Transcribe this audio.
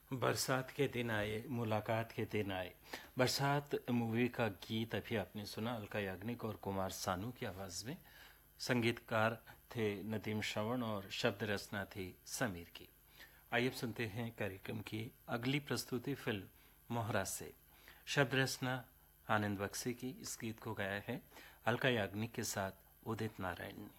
बरसात के दिन आए, मुलाकात के दिन आए। बरसात मूवी का गीत अभी आपने सुना अलका याग्निक और कुमार सानू की आवाज़ में। संगीतकार थे नदीम श्रवण और शब्द रचना थी समीर की। आइए अब सुनते हैं कार्यक्रम की अगली प्रस्तुति फिल्म मोहरा से। शब्द रचना आनंद बख्शी की। इस गीत को गाया है अलका याग्निक के साथ उदित नारायण ने।